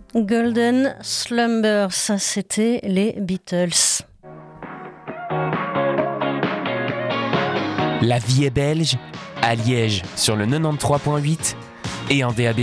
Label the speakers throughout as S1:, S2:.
S1: Golden Slumbers, ça c'était les Beatles.
S2: La vie est belge, à Liège sur le 93.8 et en DAB+.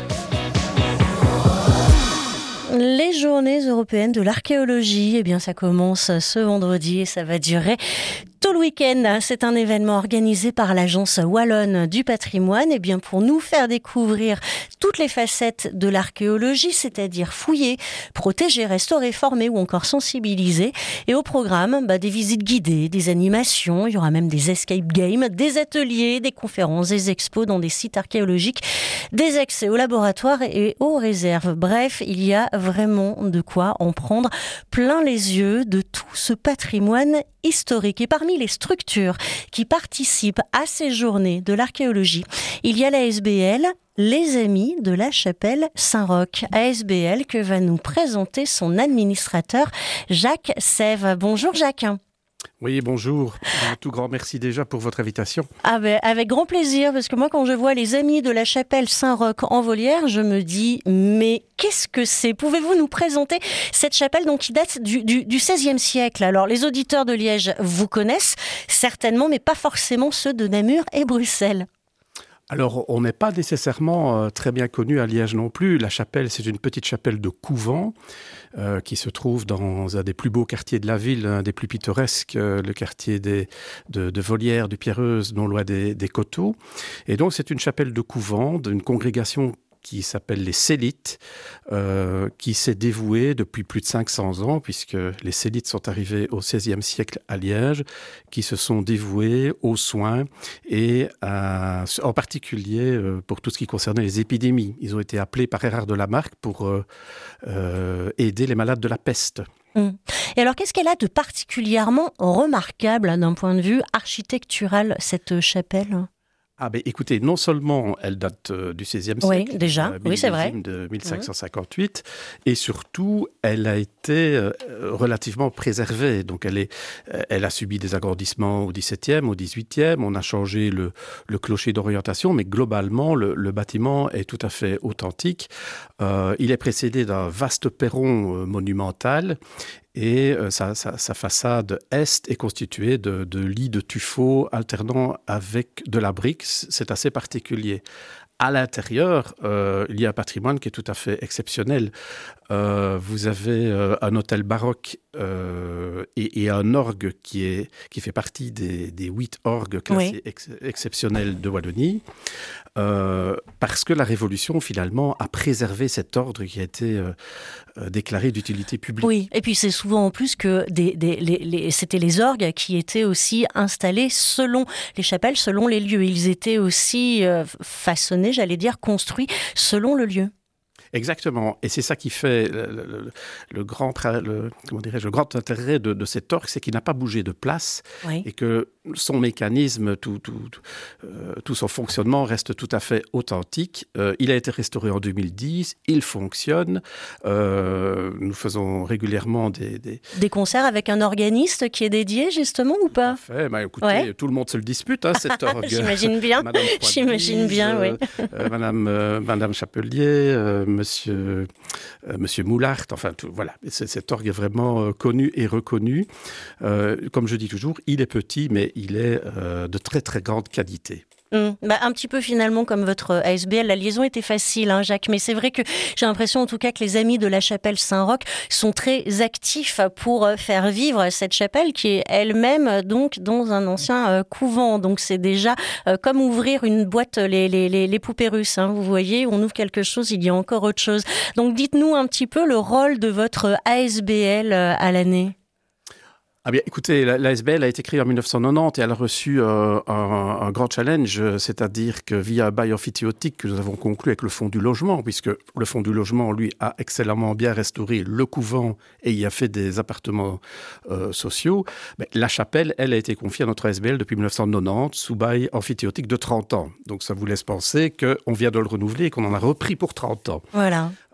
S1: Les journées européennes de l'archéologie, eh bien ça commence ce vendredi et ça va durer tout le week-end. C'est un événement organisé par l'Agence wallonne du patrimoine, eh bien pour nous faire découvrir toutes les facettes de l'archéologie, c'est-à-dire fouiller, protéger, restaurer, former ou encore sensibiliser. Et au programme, des visites guidées, des animations, il y aura même des escape games, des ateliers, des conférences, des expos dans des sites archéologiques, des accès aux laboratoires et aux réserves. Bref, il y a vraiment de quoi en prendre plein les yeux de tout ce patrimoine historique. Et parmi les structures qui participent à ces journées de l'archéologie, il y a l'ASBL, les Amis de la Chapelle Saint-Roch. ASBL que va nous présenter son administrateur Jacques Sève. Bonjour Jacques.
S3: Oui, bonjour. Un tout grand merci déjà pour votre invitation.
S1: Avec grand plaisir, parce que moi, quand je vois les Amis de la Chapelle Saint-Roch en Volière, je me dis, mais qu'est-ce que c'est ? Pouvez-vous nous présenter cette chapelle donc, qui date du XVIe siècle ? Alors, les auditeurs de Liège vous connaissent certainement, mais pas forcément ceux de Namur et Bruxelles.
S3: Alors, on n'est pas nécessairement très bien connu à Liège non plus. La chapelle, c'est une petite chapelle de couvent qui se trouve dans un des plus beaux quartiers de la ville, un des plus pittoresques, le quartier de Volière, de Pierreuse, non loin des Coteaux. Et donc, c'est une chapelle de couvent d'une congrégation qui s'appelle les Célites, qui s'est dévouée depuis plus de 500 ans, puisque les Célites sont arrivés au XVIe siècle à Liège, qui se sont dévoués aux soins et en particulier pour tout ce qui concernait les épidémies. Ils ont été appelés par Erard de Lamarck pour aider les malades de la peste.
S1: Et alors, qu'est-ce qu'elle a de particulièrement remarquable d'un point de vue architectural, cette chapelle ?
S3: Écoutez, non seulement elle date du XVIe siècle,
S1: oui, déjà, oui, c'est vrai,
S3: de 1558, et surtout, elle a été relativement préservée. Donc, elle a subi des agrandissements au XVIIe, au XVIIIe. On a changé le clocher d'orientation, mais globalement, le bâtiment est tout à fait authentique. Il est précédé d'un vaste perron monumental. Et sa façade est constituée de lits de tuffeau alternant avec de la brique. C'est assez particulier. À l'intérieur, il y a un patrimoine qui est tout à fait exceptionnel. Vous avez un hôtel baroque et un orgue qui fait partie des 8 orgues classés exceptionnels de Wallonie, parce que la Révolution, finalement, a préservé cet ordre qui a été déclaré d'utilité publique.
S1: Oui, et puis c'est souvent en plus que c'était les orgues qui étaient aussi installés selon les chapelles, selon les lieux. Ils étaient aussi façonnés, j'allais dire, construits selon le lieu.
S3: Exactement, et c'est ça qui fait le grand intérêt de cet orgue, c'est qu'il n'a pas bougé de place et que son mécanisme, tout son fonctionnement reste tout à fait authentique. Il a été restauré en 2010, il fonctionne. Nous faisons régulièrement des
S1: concerts avec un organiste qui est dédié justement ou pas ?
S3: Parfait, écoutez, tout le monde se le dispute, cet orgue.
S1: J'imagine bien, oui.
S3: Madame Chapelier, Monsieur Moulart, enfin, voilà, cet orgue est vraiment connu et reconnu. Comme je dis toujours, il est petit, mais il est de très, très grande qualité.
S1: Un petit peu finalement comme votre ASBL, la liaison était facile, Jacques, mais c'est vrai que j'ai l'impression en tout cas que les Amis de la Chapelle Saint-Roch sont très actifs pour faire vivre cette chapelle qui est elle-même donc dans un ancien couvent. Donc c'est déjà comme ouvrir une boîte les poupées russes. Vous voyez, on ouvre quelque chose, il y a encore autre chose. Donc dites-nous un petit peu le rôle de votre ASBL à l'année.
S3: Écoutez, l'ASBL a été créée en 1990 et elle a reçu un grand challenge, c'est-à-dire que via un bail amphithéotique que nous avons conclu avec le Fonds du Logement, puisque le Fonds du Logement, lui, a excellemment bien restauré le couvent et y a fait des appartements sociaux. La chapelle, elle, a été confiée à notre ASBL depuis 1990 sous bail amphithéotique de 30 ans. Donc ça vous laisse penser qu'on vient de le renouveler et qu'on en a repris pour 30 ans.
S1: Voilà.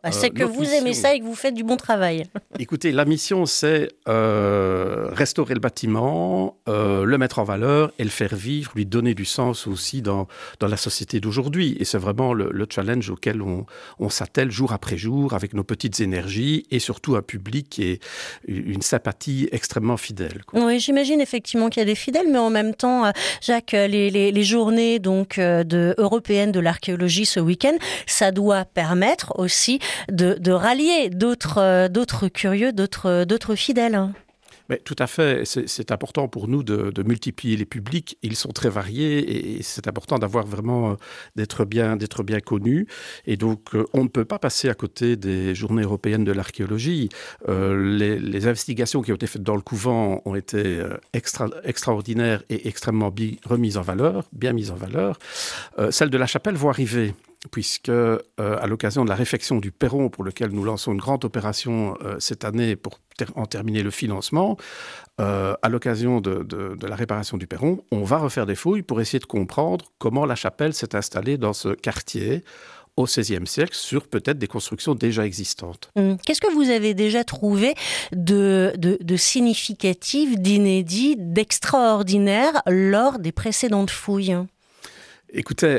S1: C'est que vous aimez ça et que vous faites du bon travail.
S3: Écoutez, la mission, c'est restaurer le bâtiment, le mettre en valeur et le faire vivre, lui donner du sens aussi dans la société d'aujourd'hui. Et c'est vraiment le challenge auquel on s'attelle jour après jour avec nos petites énergies et surtout un public et une sympathie extrêmement fidèle, quoi.
S1: Oui, j'imagine effectivement qu'il y a des fidèles, mais en même temps, Jacques, les journées donc européennes de l'archéologie ce week-end, ça doit permettre aussi de rallier d'autres curieux, d'autres fidèles.
S3: Mais tout à fait, c'est important pour nous de multiplier les publics. Ils sont très variés et c'est important d'avoir vraiment d'être bien connus. Et donc, on ne peut pas passer à côté des journées européennes de l'archéologie. Les investigations qui ont été faites dans le couvent ont été extraordinaires et extrêmement bien mises en valeur. Celles de la chapelle vont arriver, puisque à l'occasion de la réfection du perron, pour lequel nous lançons une grande opération cette année pour en terminer le financement, à l'occasion de la réparation du perron, on va refaire des fouilles pour essayer de comprendre comment la chapelle s'est installée dans ce quartier au XVIe siècle sur peut-être des constructions déjà existantes.
S1: Qu'est-ce que vous avez déjà trouvé de significatif, d'inédit, d'extraordinaire lors des précédentes fouilles ?
S3: Écoutez,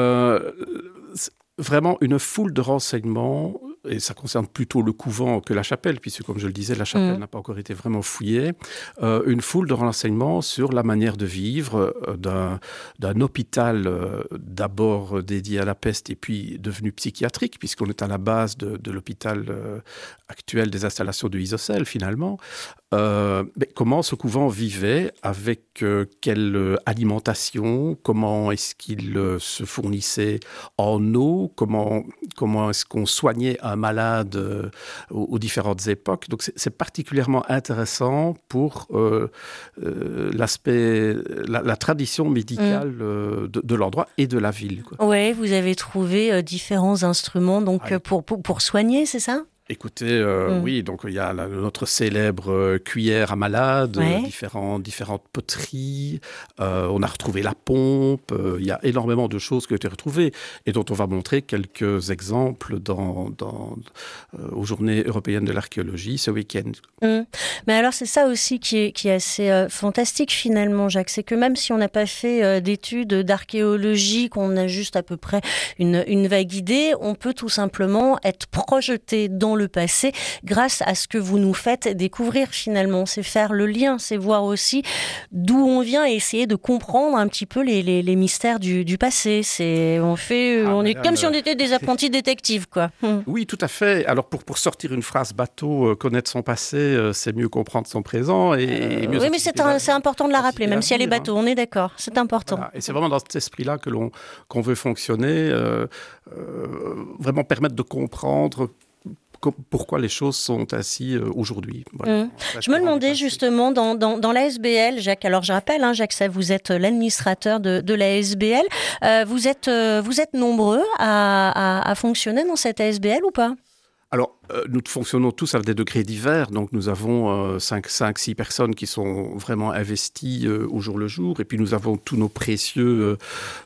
S3: vraiment une foule de renseignements, et ça concerne plutôt le couvent que la chapelle, puisque, comme je le disais, la chapelle n'a pas encore été vraiment fouillée, une foule de renseignements sur la manière de vivre d'un hôpital d'abord dédié à la peste et puis devenu psychiatrique, puisqu'on est à la base de l'hôpital actuel des installations de Isocèle, finalement. Mais comment ce couvent vivait, avec quelle alimentation, comment est-ce qu'il se fournissait en eau, comment est-ce qu'on soignait un malade aux différentes époques. Donc c'est particulièrement intéressant pour l'aspect, la tradition médicale de l'endroit et de la ville, quoi.
S1: Oui, vous avez trouvé différents instruments donc, pour soigner, c'est ça ?
S3: Écoutez, oui, donc il y a notre célèbre cuillère à malade, différentes poteries, on a retrouvé la pompe, il y a énormément de choses qui ont été retrouvées et dont on va montrer quelques exemples aux Journées européennes de l'archéologie ce week-end.
S1: Mais alors c'est ça aussi qui est assez fantastique finalement, Jacques, c'est que même si on n'a pas fait d'études d'archéologie, qu'on a juste à peu près une vague idée, on peut tout simplement être projeté dans le passé grâce à ce que vous nous faites découvrir finalement. C'est faire le lien, c'est voir aussi d'où on vient et essayer de comprendre un petit peu les mystères du passé. On est comme si on était des apprentis détectives, quoi.
S3: Oui, tout à fait. Alors pour sortir une phrase bateau, connaître son passé, c'est mieux comprendre son présent et mieux.
S1: Oui, mais c'est important de la rappeler, même si elle est bateau, on est d'accord, c'est important.
S3: Voilà. Et c'est vraiment dans cet esprit-là qu'on veut fonctionner, vraiment permettre de comprendre pourquoi les choses sont ainsi aujourd'hui. Voilà.
S1: Je me demandais justement, dans l'ASBL, Jacques, alors je rappelle, Jacques, ça, vous êtes l'administrateur de l'ASBL, vous êtes nombreux à fonctionner dans cette ASBL ou pas ?
S3: Alors, nous fonctionnons tous à des degrés divers, donc nous avons 5-6 personnes qui sont vraiment investies au jour le jour, et puis nous avons tous nos précieux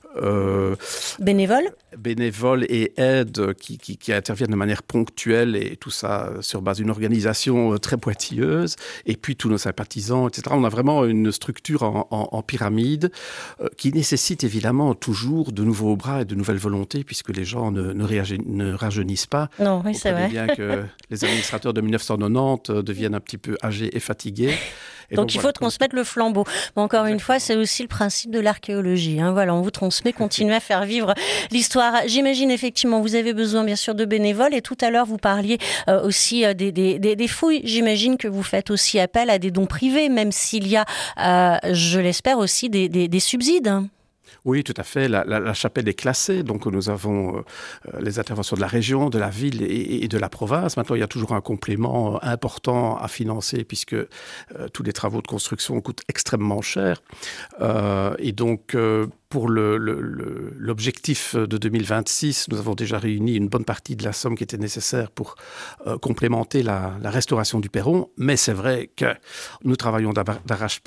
S3: bénévoles et aides qui interviennent de manière ponctuelle, et tout ça sur base d'une organisation très pointilleuse, et puis tous nos sympathisants, etc. On a vraiment une structure en pyramide qui nécessite évidemment toujours de nouveaux bras et de nouvelles volontés, puisque les gens ne rajeunissent pas.
S1: Non, oui, c'est vrai.
S3: Bien que les administrateurs de 1990 deviennent un petit peu âgés et fatigués.
S1: Donc il faut transmettre le flambeau. Mais encore une fois, c'est aussi le principe de l'archéologie. Voilà, on vous transmet, continuez à faire vivre l'histoire. J'imagine effectivement, vous avez besoin bien sûr de bénévoles. Et tout à l'heure, vous parliez aussi des fouilles. J'imagine que vous faites aussi appel à des dons privés, même s'il y a, je l'espère aussi, des subsides.
S3: Oui, tout à fait. La chapelle est classée, donc nous avons les interventions de la région, de la ville et de la province. Maintenant, il y a toujours un complément important à financer puisque tous les travaux de construction coûtent extrêmement cher. Et donc, pour l'objectif de 2026, nous avons déjà réuni une bonne partie de la somme qui était nécessaire pour complémenter la restauration du perron. Mais c'est vrai que nous travaillons d'arrache-pied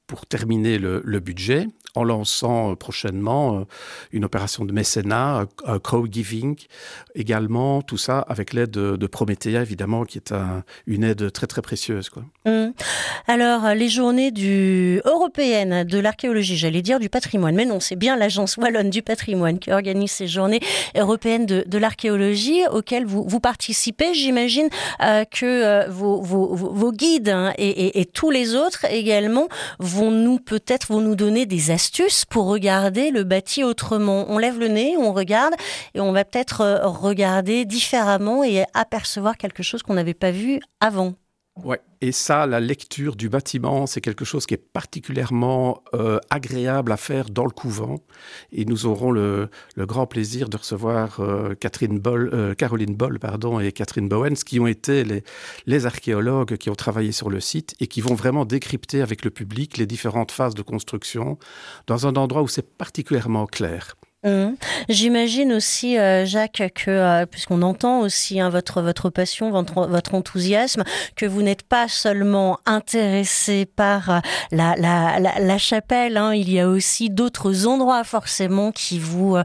S3: pour terminer le budget, en lançant prochainement une opération de mécénat, un co-giving également, tout ça avec l'aide de Prométhée, évidemment, qui est une aide très très précieuse, quoi.
S1: Alors, les journées européennes de l'archéologie, j'allais dire du patrimoine, mais non, c'est bien l'Agence wallonne du patrimoine qui organise ces journées européennes de l'archéologie auxquelles vous participez. J'imagine que vos guides et tous les autres également vont nous donner des astuces pour regarder le bâti autrement. On lève le nez, on regarde et on va peut-être regarder différemment et apercevoir quelque chose qu'on n'avait pas vu avant.
S3: Ouais. Et ça, la lecture du bâtiment, c'est quelque chose qui est particulièrement agréable à faire dans le couvent. Et nous aurons le grand plaisir de recevoir Caroline Boll et Catherine Bowens, qui ont été les archéologues qui ont travaillé sur le site et qui vont vraiment décrypter avec le public les différentes phases de construction dans un endroit où c'est particulièrement clair.
S1: J'imagine aussi, Jacques, que puisqu'on entend aussi votre passion, votre enthousiasme, que vous n'êtes pas seulement intéressé par la chapelle. Il y a aussi d'autres endroits forcément qui vous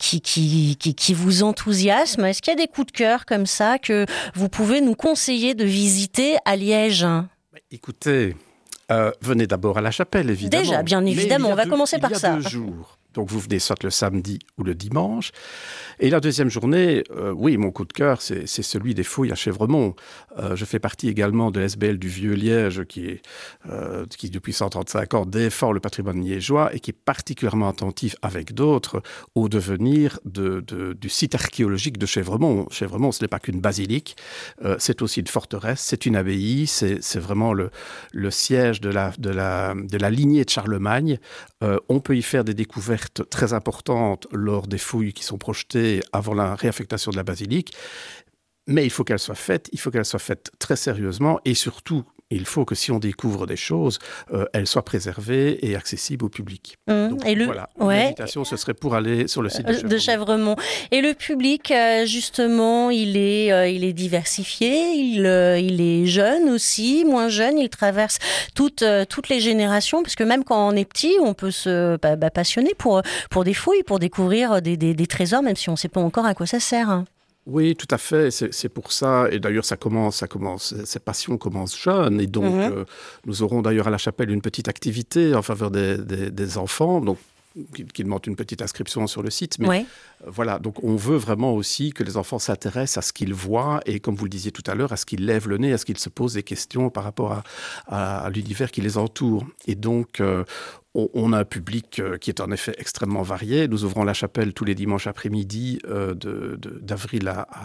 S1: enthousiasment. Est-ce qu'il y a des coups de cœur comme ça que vous pouvez nous conseiller de visiter à Liège ?
S3: Écoutez, venez d'abord à la chapelle, évidemment.
S1: Déjà, bien évidemment, on va commencer par ça.
S3: Il y a 2 jours. Donc, vous venez soit le samedi ou le dimanche. Et la deuxième journée, oui, mon coup de cœur, c'est celui des fouilles à Chèvremont. Je fais partie également de l'SBL du Vieux-Liège, qui depuis 135 ans, défend le patrimoine liégeois et qui est particulièrement attentif, avec d'autres, au devenir du site archéologique de Chèvremont. Chèvremont, ce n'est pas qu'une basilique, c'est aussi une forteresse, c'est une abbaye, c'est vraiment le siège de la lignée de Charlemagne. On peut y faire des découvertes très importantes lors des fouilles qui sont projetées avant la réaffectation de la basilique, mais il faut qu'elles soient faites très sérieusement et surtout, il faut que si on découvre des choses, elles soient préservées et accessibles au public. Donc, voilà, l'invitation, ce serait pour aller sur le site de
S1: Chèvremont. Et le public, justement, il est diversifié, il est jeune aussi, moins jeune, il traverse toutes les générations, parce que même quand on est petit, on peut se passionner pour des fouilles, pour découvrir des trésors, même si on ne sait pas encore à quoi ça sert.
S3: Oui, tout à fait. C'est pour ça. Et d'ailleurs, ça commence. Ces passions commencent jeunes. Et donc, nous aurons d'ailleurs à la chapelle une petite activité en faveur des enfants. Donc, qui demande une petite inscription sur le site. Mais voilà, donc on veut vraiment aussi que les enfants s'intéressent à ce qu'ils voient et, comme vous le disiez tout à l'heure, à ce qu'ils lèvent le nez, à ce qu'ils se posent des questions par rapport à l'univers qui les entoure. Et donc, on a un public qui est en effet extrêmement varié. Nous ouvrons la chapelle tous les dimanches après-midi d'avril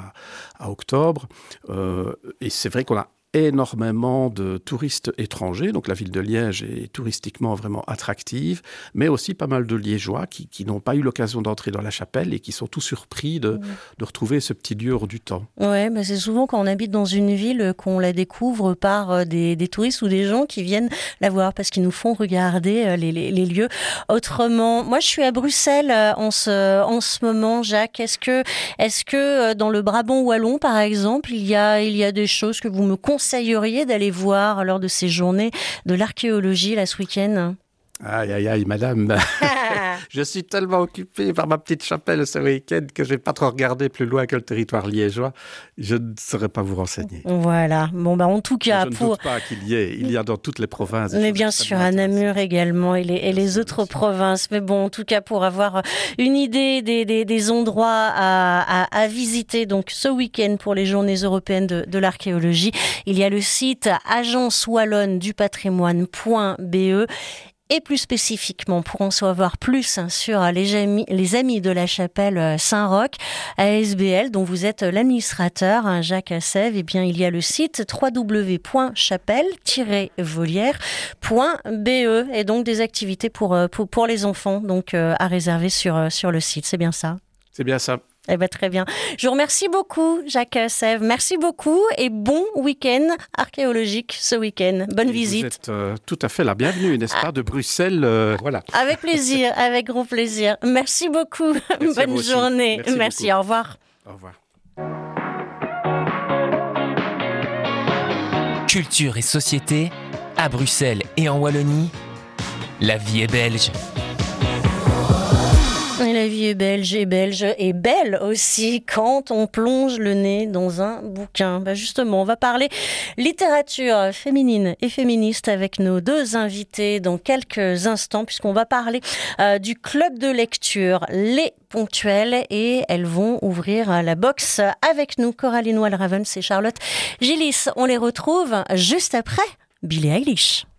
S3: à octobre. Et c'est vrai qu'on a énormément de touristes étrangers, donc la ville de Liège est touristiquement vraiment attractive, mais aussi pas mal de Liégeois qui n'ont pas eu l'occasion d'entrer dans la chapelle et qui sont tout surpris de retrouver ce petit lieu hors du temps. Ouais,
S1: c'est souvent quand on habite dans une ville qu'on la découvre par des touristes ou des gens qui viennent la voir parce qu'ils nous font regarder les lieux autrement. Moi, je suis à Bruxelles en ce moment, Jacques. Est-ce que dans le Brabant wallon, par exemple, il y a des choses que vous me conseilleriez d'aller voir lors de ces journées de l'archéologie là ce week-end ?
S3: Aïe, madame. Je suis tellement occupé par ma petite chapelle ce week-end que je n'ai pas trop regardé plus loin que le territoire liégeois. Je ne saurais pas vous renseigner.
S1: Voilà. Bon, en tout cas,
S3: je ne doute pas il y a dans toutes les provinces.
S1: Mais bien sûr, à Namur également et les autres provinces. Mais bon, en tout cas, pour avoir une idée des endroits à visiter, donc ce week-end pour les journées européennes de l'archéologie, il y a le site agencewallonnedupatrimoine.be. Et plus spécifiquement, pour en savoir plus sur les amis de la chapelle Saint-Roch, ASBL, dont vous êtes l'administrateur, Jacques Sève, il y a le site www.chapelle-volière.be et donc des activités pour les enfants donc à réserver sur le site. C'est bien ça ?
S3: C'est bien ça.
S1: Très bien. Je vous remercie beaucoup, Jacques Sève. Merci beaucoup et bon week-end archéologique ce week-end. Bonne visite.
S3: Vous êtes tout à fait la bienvenue, n'est-ce pas, de Bruxelles. Voilà.
S1: Avec plaisir, avec grand plaisir. Merci beaucoup. Bonne journée. Merci, au revoir.
S3: Au revoir.
S2: Culture et société, à Bruxelles et en Wallonie, La vie est belge.
S1: Et la vie est belge et belle aussi quand on plonge le nez dans un bouquin. Justement, on va parler littérature féminine et féministe avec nos deux invités dans quelques instants, puisqu'on va parler du club de lecture Les Ponctuels, et elles vont ouvrir la box avec nous. Coraline Walravens et Charlotte Gillis. On les retrouve juste après Billie Eilish.